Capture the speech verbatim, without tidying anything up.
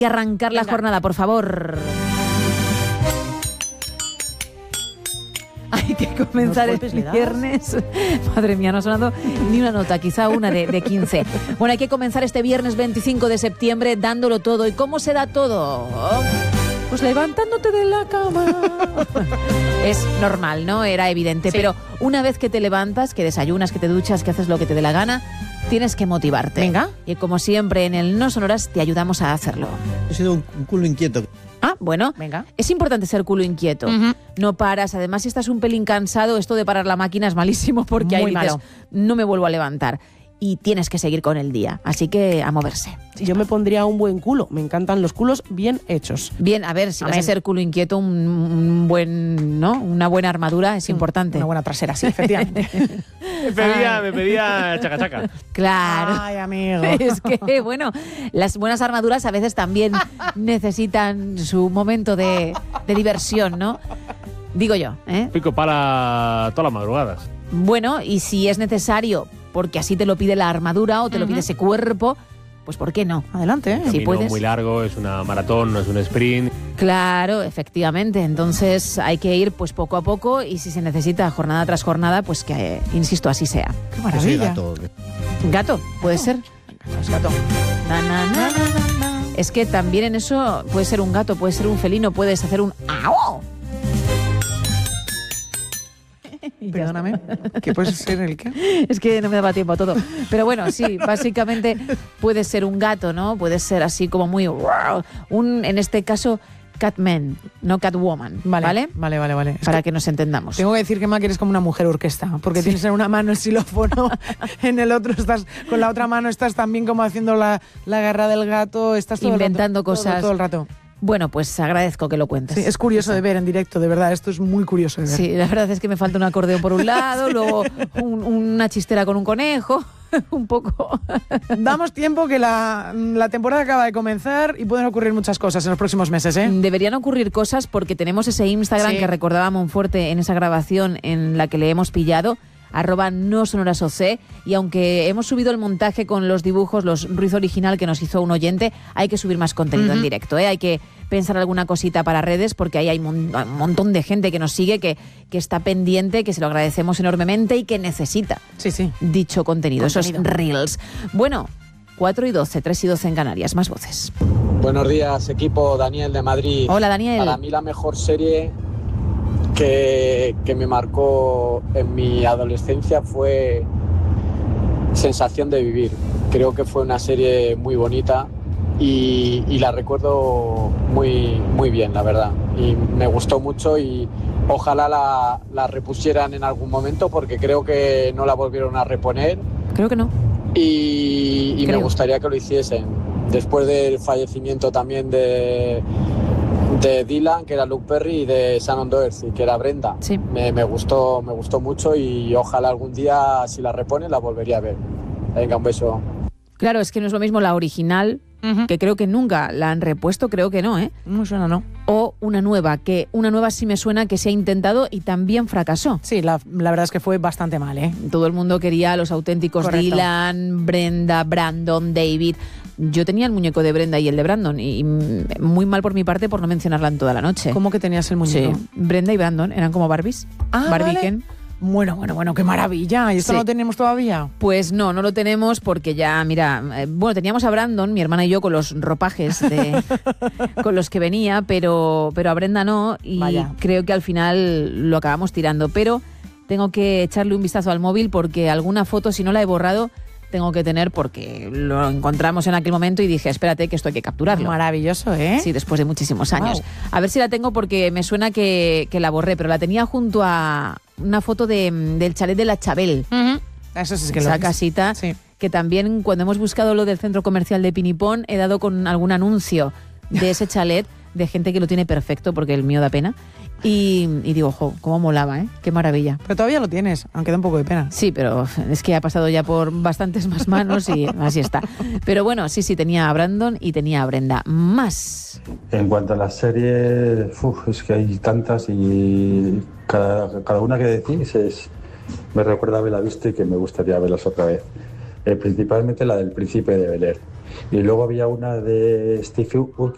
Y arrancar la Venga. jornada, por favor. Hay que comenzar el golpes le das? viernes. Madre mía, no ha sonado ni una nota, quizá una de, de quince. Bueno, hay que comenzar este viernes veinticinco de septiembre dándolo todo. ¿Y cómo se da todo? Pues levantándote de la cama. Es normal, ¿no? Era evidente. Sí. Pero una vez que te levantas, que desayunas, que te duchas, que haces lo que te dé la gana, tienes que motivarte. Venga. Y como siempre en el No Sonoras te ayudamos a hacerlo. He sido un, un culo inquieto. Ah, bueno, Venga. es importante ser culo inquieto. Ujú. No paras. Además, si estás un pelín cansado, esto de parar la máquina es malísimo porque Muy ahí dices, malo. no me vuelvo a levantar. Y tienes que seguir con el día. Así que a moverse. Yo me pondría un buen culo. Me encantan los culos bien hechos. Bien, a ver, si vas Amén. a ser culo inquieto, un, un buen, ¿no? Una buena armadura es importante. Una buena trasera, sí, efectivamente. Me pedía, me pedía chaca chaca. Claro. Ay, amigo. Es que, bueno, las buenas armaduras a veces también necesitan su momento de, de diversión, ¿no? Digo yo, ¿eh? Pico para todas las madrugadas. Bueno, y si es necesario, porque así te lo pide la armadura o te lo pide ese cuerpo, pues ¿por qué no? Adelante, ¿eh? Sí, Camino puedes. muy largo, es una maratón, no es un sprint. Claro, efectivamente. Entonces hay que ir pues poco a poco y si se necesita jornada tras jornada, pues que, eh, insisto, así sea. Qué Ese maravilla. gato. Gato, puede ser. Es gato. Na, na, na, na, na, na. Es que también en eso puede ser un gato, puede ser un felino, puedes hacer un ¡au! Perdóname. ¿Qué puede ser el qué? Es que no me daba tiempo a todo. Pero bueno, sí, básicamente puede ser un gato, ¿no? Puede ser así como muy... un, en este caso, Catman, no Catwoman, ¿vale? Vale, vale, vale. vale. Es Para que que nos entendamos. tengo que decir que Mac eres como una mujer orquesta, porque tienes en una mano el xilófono, en el otro estás, con la otra mano estás también como haciendo la, la garra del gato, estás todo Inventando el rato, todo- cosas. todo el rato. Bueno, pues agradezco que lo cuentes. Sí, es curioso de ver en directo, de verdad, esto es muy curioso de ver. Sí, la verdad es que me falta un acordeón por un lado, luego un- una chistera con un conejo, un poco. Damos tiempo que la, la temporada acaba de comenzar y pueden ocurrir muchas cosas en los próximos meses, ¿eh? Deberían ocurrir cosas porque tenemos ese Instagram Sí. que recordaba Monforte en esa grabación en la que le hemos pillado, arroba no sonoras oc, y aunque hemos subido el montaje con los dibujos, los ruiz original que nos hizo un oyente, hay que subir más contenido en directo, ¿eh? Hay que pensar alguna cosita para redes porque ahí hay mon- un montón de gente que nos sigue, que, que está pendiente, que se lo agradecemos enormemente y que necesita Sí, sí. dicho contenido, Contenido. esos reels. Bueno, cuatro y doce, tres y doce en Canarias, más voces. Buenos días, equipo. Daniel de Madrid. Hola, Daniel. Para mí la mejor serie que, que me marcó en mi adolescencia fue Sensación de Vivir. Creo que fue una serie muy bonita y, y la recuerdo muy, muy bien, la verdad. Y me gustó mucho y ojalá la, la repusieran en algún momento porque creo que no la volvieron a reponer. Creo que no. Y, y me Creo. gustaría que lo hiciesen. Después del fallecimiento también de, de Dylan, que era Luke Perry, y de Shannon Doherty, que era Brenda. Sí. Me, me gustó, me gustó mucho y ojalá algún día, si la reponen, la volvería a ver. Venga, un beso. Claro, es que no es lo mismo la original, Ujú. que creo que nunca la han repuesto, creo que no, ¿eh? No me suena, ¿no? O una nueva, que una nueva sí me suena que se ha intentado y también fracasó. Sí, la, la verdad es que fue bastante mal, ¿eh? Todo el mundo quería a los auténticos Correcto. Dylan, Brenda, Brandon, David. Yo tenía el muñeco de Brenda y el de Brandon, y, y muy mal por mi parte por no mencionarla en toda la noche. ¿Cómo que tenías el muñeco? Sí, Brenda y Brandon eran como Barbies. Ah, Barbie vale. Ken. Bueno, bueno, bueno, qué maravilla. ¿Y esto Sí. no lo tenemos todavía? Pues no, no lo tenemos porque ya, mira, eh, bueno, teníamos a Brandon, mi hermana y yo, con los ropajes de, con los que venía, pero, pero a Brenda no, y Vaya. creo que al final lo acabamos tirando. Pero tengo que echarle un vistazo al móvil porque alguna foto, si no la he borrado, tengo que tener porque lo encontramos en aquel momento y dije, espérate que esto hay que capturarlo. Maravilloso, ¿eh? Sí, después de muchísimos años. Wow. A ver si la tengo porque me suena que, que la borré, pero la tenía junto a una foto de, del chalet de la Chabel. Ujú. Eso sí que lo Esa es. casita, Sí. que también cuando hemos buscado lo del centro comercial de Pinipón, he dado con algún anuncio de ese chalet de gente que lo tiene perfecto, porque el mío da pena. Y, y digo, ojo, cómo molaba, ¿eh? Qué maravilla. Pero todavía lo tienes, aunque da un poco de pena. Sí, pero es que ha pasado ya por bastantes más manos y así está. Pero bueno, sí, sí, tenía a Brandon y tenía a Brenda. Más. En cuanto a las series, uf, es que hay tantas y cada, cada una que decís es, me recuerda haberla visto y que me gustaría verlas otra vez. Eh, principalmente la del Príncipe de Bel-Air. Y luego había una de Steve Urkel,